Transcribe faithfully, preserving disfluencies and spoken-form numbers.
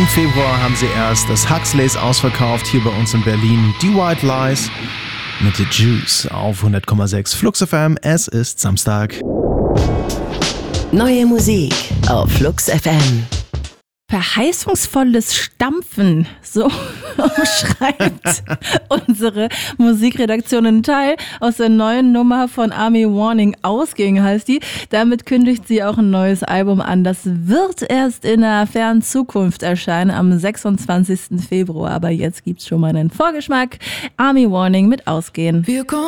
Februar haben sie erst das Huxleys ausverkauft, hier bei uns in Berlin. Die White Lies mit The Juice auf hundert Komma sechs Flux F M. Es ist Samstag. Neue Musik auf Flux F M. Verheißungsvolles Stampfen, so schreibt unsere Musikredaktion einen Teil aus der neuen Nummer von Army Warning. Ausging heißt die. Damit kündigt sie auch ein neues Album an. Das wird erst in der fernen Zukunft erscheinen, am sechsundzwanzigsten Februar. Aber jetzt gibt's schon mal einen Vorgeschmack. Army Warning mit Ausgehen. Wir kommen